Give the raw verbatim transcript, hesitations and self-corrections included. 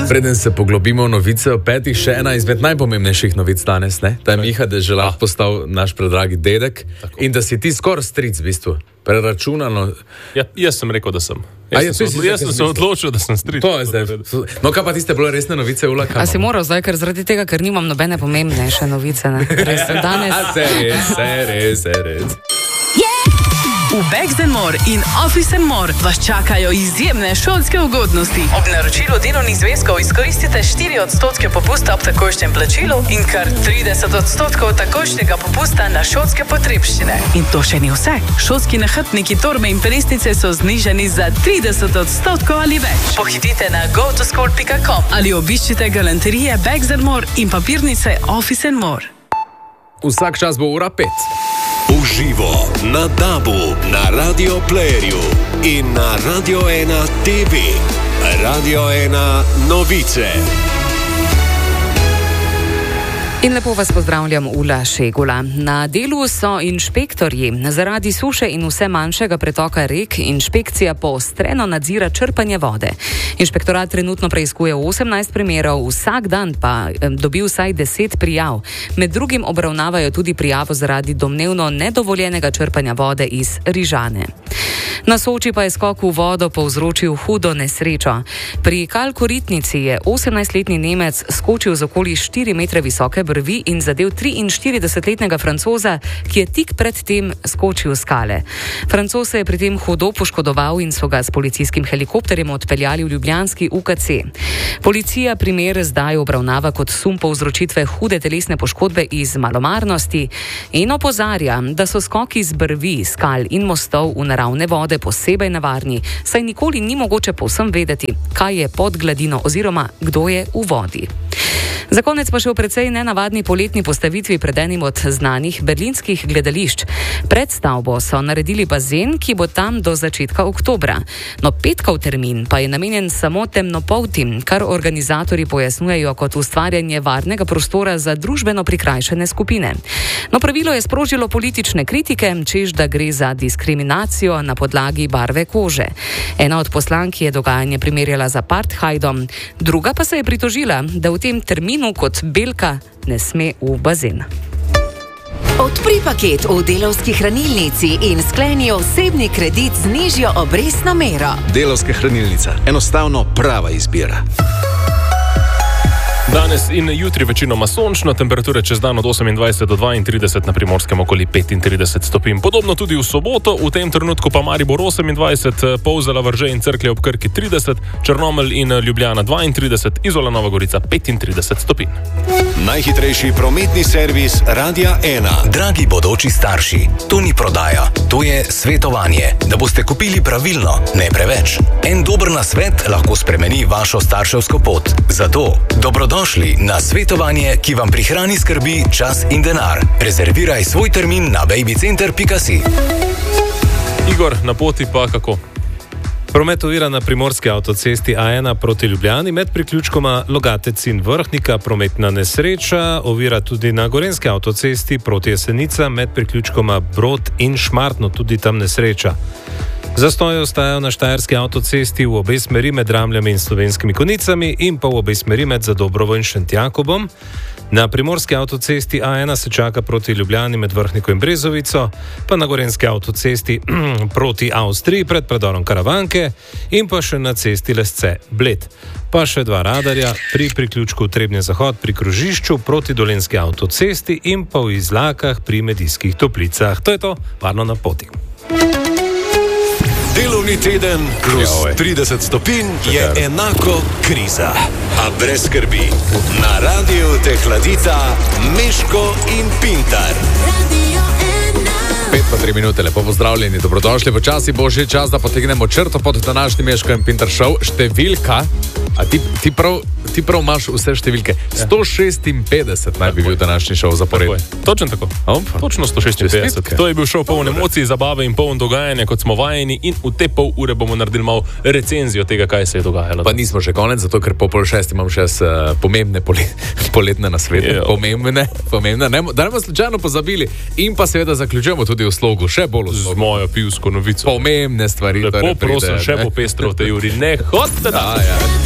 Preden se poglobimo v novice o petih, še ena izmed najpomembnejših novic danes, ne? Da je Miha Deželah postal naš predragi dedek. Tako. In da si ti skoraj stric, v bistvu. Preračunano. Ja, jaz sem rekel, da sem. Jaz, ja, sem, jaz sem se odločil, da sem stric. To je zdaj. No, kaj pa tiste bolj resne novice, Ula? A si moral zdaj, ker zaradi tega, ker nimam nobene pomembnejše novice, ne? Res, danes... A, se res, se res, se res. V Bags and More in Office and More vas čakajo izjemne šolske ugodnosti. Ob naročilu delovnih zvezkov izkoristite štiri odstotke popusta ob takojšnjem plačilu in kar trideset odstotkov takojšnjega popusta na šolske potrebščine. In to še ni vse. Šolski nahrbtniki, torbe in prestice so znižani za trideset odstotkov ali več. Pohitite na go to school pika com ali obiščite galanterije Bags and More in papirnice Office and More. Vsak čas bo ura pet. Uživo na Dabu, na Radio Playerju in na Radio ena T V. Radio ena novice. In lepo vas pozdravljam, Ula Šegula. Na delu so inšpektorji. Zaradi suše in vse manjšega pretoka rek inšpekcija poostreno nadzira črpanje vode. Inšpektorat trenutno preiskuje osemnajst primerov, vsak dan pa dobi vsaj deset prijav. Med drugim obravnavajo tudi prijavo zaradi domnevno nedovoljenega črpanja vode iz Rižane. Na Soči pa je skok v vodo povzročil hudo nesrečo. Pri Kalkoritnici je osemnajstletni Nemec skočil z okoli štiri metre visoke brvi in zadev triinštiridesetletnega Francoza, ki je tik pred tem skočil skale. Francoz se je pri tem hudo poškodoval in so ga s policijskim helikopterjem odpeljali v ljubljanski U K C. Policija primer zdaj obravnava kot sum povzročitve hude telesne poškodbe iz malomarnosti in opozarja, da so skoki z brvi, skal in mostov v naravne vode posebej nevarni, saj nikoli ni mogoče povsem vedeti, kaj je pod gladino oziroma kdo je v vodi. Za konec pa še v precej nenavadni poletni postavitvi pred enim od znanih berlinskih gledališč. Pred stavbo so naredili bazen, ki bo tam do začetka oktobra. No, petkov termin pa je namenjen samo temnopoltim, kar organizatorji pojasnjujejo kot ustvarjanje varnega prostora za družbeno prikrajšane skupine. No, pravilo je sprožilo politične kritike, češ da gre za diskriminacijo na podlagi barve kože. Ena od poslank je dogajanje primerjala z apartheidom, druga pa se je pritožila, da v tem terminu kot belka ne sme v bazen. Odpri paket v Delavski hranilnici in skleni osebni kredit z nižjo obrestno mero. Delavska hranilnica. Enostavno prava izbira. Danes in jutri večinoma sončno, temperature čez dan od osemindvajset do dvaintrideset, na Primorskem okoli petintrideset stopinj. Podobno tudi v soboto, v tem trenutku pa Maribor osemindvajset, Polzela, Vrže in Cerklje ob Krki trideset, Črnomelj in Ljubljana dvaintrideset, Izola, Nova Gorica petintrideset stopinj. Najhitrejši prometni servis Radia ena. Dragi bodoči starši, to ni prodaja, to je svetovanje, da boste kupili pravilno, ne preveč. En dober nasvet lahko spremeni vašo starševsko pot. Zato dobrodošli na svetovanje, ki vam prihrani skrbi, čas in denar. Rezerviraj svoj termin na babycenter pika si. Igor, na poti pa kako? Promet ovira na primorski avtocesti A ena proti Ljubljani med priključkoma Logatec in Vrhnika, prometna nesreča, ovira tudi na gorenski avtocesti proti Jesenica med priključkoma Brod in Šmartno, tudi tam nesreča. Zastoje ostajajo na štajerski avtocesti v obe smeri med Ramljami in Slovenskimi Konjicami in pa v obe smeri med Zadobrovo in Šentjakobom. Na primorski avtocesti A ena se čaka proti Ljubljani med Vrhniko in Brezovico, pa na gorenski avtocesti proti Avstriji pred predorom Karavanke in pa še na cesti Lesce Bled. Pa še dva radarja pri priključku Trebnje Zahod pri krožišču proti Dolenjski avtocesti in pa v Izlakah pri Medijskih Toplicah. To je to, varno na poti. Delovni teden plus trideset stopinj je enako kriza. A brez skrbi, na radiju te hladita Meško in Pintar. Pet pa tri minute, lepo pozdravljeni, dobrodošli. Počasi bo že čas, da potegnemo črto pod današnji Meško in Pintar show. Številka, a ti, ti, prav, ti prav imaš vse številke. sto šestinpetdeset naj bi bil današnji show zapored. Točno tako. Opa. Točno sto šestinpetdeset. To je bil show poln emocij, zabave in poln dogajanja, kot smo vajeni, in v te pol ure bomo naredili malo recenzijo tega, kaj se je dogajalo. Pa nismo še konec, zato ker po pol šest imam še uh, pomembne polet, poletne nasvete. Je, pomembne, pomembne. Ne, da ne bomo slučajno pozabili. In pa seveda zaključujemo tudi v slogu, še bolj v slogu. Z mojo pivsko novico. Pomembne stvari. Lepo prosim, še po pestro v tej uri. Ne hodite da. Ja.